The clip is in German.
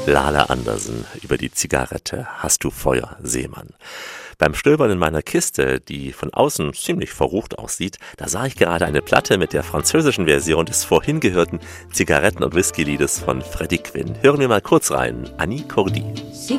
Lala Andersen über die Zigarette Hast du Feuer, Seemann. Beim Stöbern in meiner Kiste, die von außen ziemlich verrucht aussieht, da sah ich gerade eine Platte mit der französischen Version des vorhin gehörten Zigaretten- und Whisky-Liedes von Freddie Quinn. Hören wir mal kurz rein. Annie Cordy.